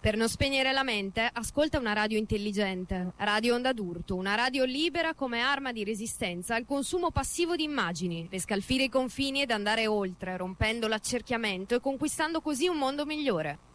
Per non spegnere la mente, ascolta una radio intelligente. Radio Onda d'Urto, una radio libera come arma di resistenza al consumo passivo di immagini, per scalfire i confini ed andare oltre, rompendo l'accerchiamento e conquistando così un mondo migliore.